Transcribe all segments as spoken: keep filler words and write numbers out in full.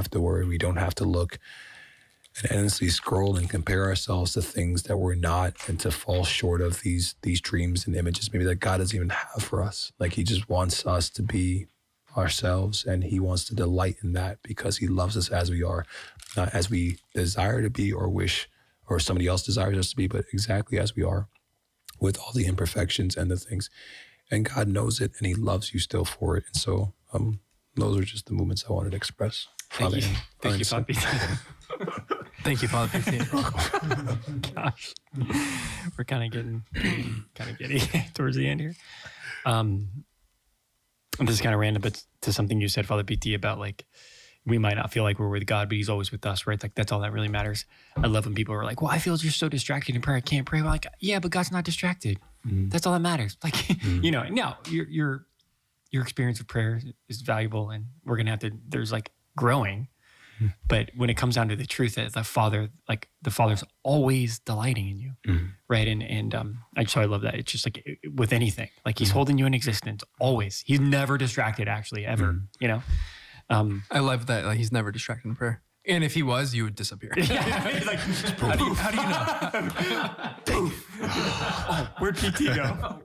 have to worry. We don't have to look and endlessly scroll and compare ourselves to things that we're not, and to fall short of these these dreams and images maybe that God doesn't even have for us. Like he just wants us to be ourselves, and he wants to delight in that because he loves us as we are, not as we desire to be or wish or somebody else desires us to be, but exactly as we are, with all the imperfections and the things. And God knows it, and he loves you still for it. And so um, those are just the movements I wanted to express. Thank you. Thank you, Father. Thank you, Father. Gosh, we're kind of getting kind of getting towards the end here. Um, this is kind of random, but to something you said, Father P T, about like we might not feel like we're with God, but he's always with us, right? Like that's all that really matters. I love when people are like, well, I feel just so distracted in prayer, I can't pray. We're like, yeah, but God's not distracted. Mm. That's all that matters. Like, mm. you know, now your your your experience of prayer is valuable, and we're gonna have to. There's like growing. But when it comes down to the truth, that the Father, like the Father's always delighting in you, mm. right? And and um, I so I love that. It's just like with anything, like he's mm. holding you in existence always. He's never distracted, actually, ever. Mm. You know. Um, I love that. Like he's never distracted in prayer. And if he was, you would disappear. Yeah, he's like, how do you, how do you know? Oh, where'd P T go?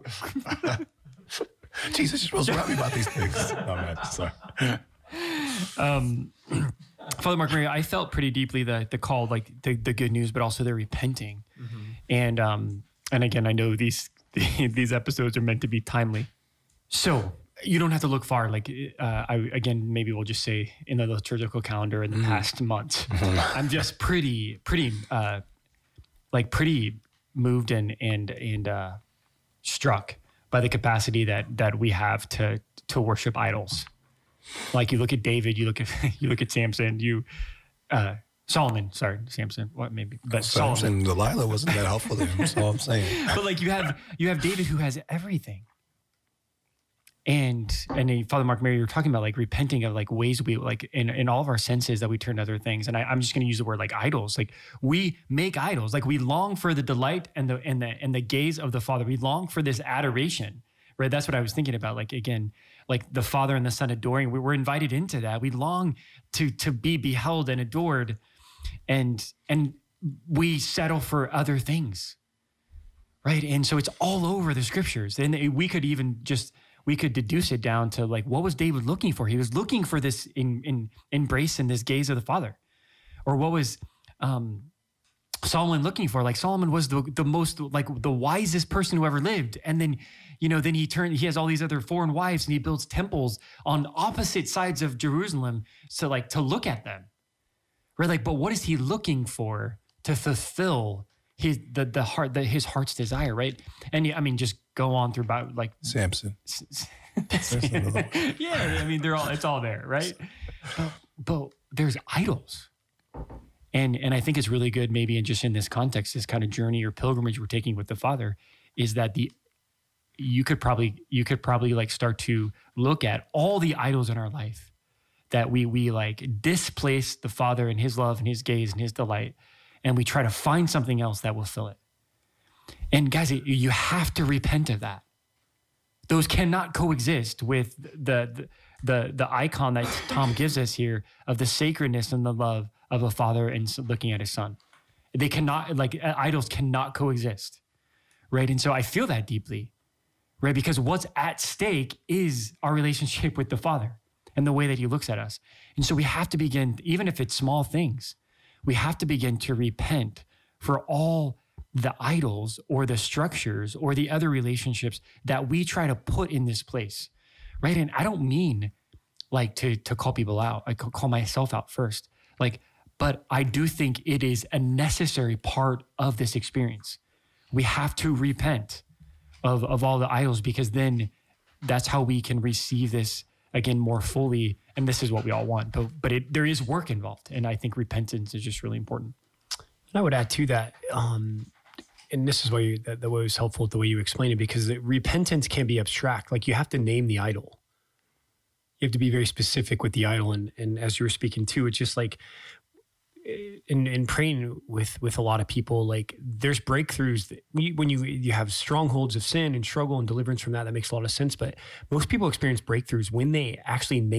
Jesus, you're supposed to rap me about these things. Oh man, sorry. Um. Father Mark Mary, I felt pretty deeply the the call, like the, the good news, but also the repenting. Mm-hmm. And um and again, I know these these episodes are meant to be timely, so you don't have to look far. Like uh, I again, maybe we'll just say in the liturgical calendar in the mm. past months, I'm just pretty pretty uh, like pretty moved and and and uh, struck by the capacity that that we have to to worship idols. Like you look at David, you look at you look at Samson, you uh, Solomon. Sorry, Samson. What maybe? But Samson, Solomon. Delilah wasn't that helpful to him. That's all I'm saying. But like you have you have David who has everything, and and uh, Father Mark Mary, you're talking about like repenting of like ways we like in in all of our senses that we turn to other things. And I, I'm just going to use the word like idols. Like we make idols. Like we long for the delight and the and the and the gaze of the Father. We long for this adoration. Right. That's what I was thinking about. Like again. Like the Father and the Son adoring, we were invited into that. We long to to be beheld and adored, and and we settle for other things, right? And so it's all over the scriptures. And we could even just we could deduce it down to like, what was David looking for? He was looking for this in in embrace and this gaze of the Father, or what was um, Solomon looking for? Like Solomon was the the most like the wisest person who ever lived, and then. You know, then he turned, he has all these other foreign wives and he builds temples on opposite sides of Jerusalem. So like to look at them, right? Like, but what is he looking for to fulfill his, the, the heart, the, his heart's desire, right? And I mean, just go on through about like. Samson. Yeah. I mean, they're all, it's all there, right? But, but there's idols. And, and I think it's really good maybe in just in this context, this kind of journey or pilgrimage we're taking with the Father is that the, you could probably you could probably like start to look at all the idols in our life that we we like displace the Father and his love and his gaze and his delight, and we try to find something else that will fill it. And guys, you have to repent of that. Those cannot coexist with the the the, the icon that Tom gives us here of the sacredness and the love of a Father and looking at his Son. They cannot, like idols cannot coexist, right? And so I feel that deeply. Right? Because what's at stake is our relationship with the Father and the way that he looks at us. And so we have to begin, even if it's small things, we have to begin to repent for all the idols or the structures or the other relationships that we try to put in this place. Right? And I don't mean like to, to call people out. I call myself out first. Like, but I do think it is a necessary part of this experience. We have to repent of of all the idols, because then that's how we can receive this again more fully. And this is what we all want, but but it, there is work involved, and I think repentance is just really important. And I would add to that, um, and this is why you, that, that was helpful the way you explained it, because the, repentance can be abstract. Like you have to name the idol. You have to be very specific with the idol, and and as you were speaking too, it's just like. In, in praying with with a lot of people, like there's breakthroughs that we, when you you have strongholds of sin and struggle and deliverance from that, that makes a lot of sense. But most people experience breakthroughs when they actually name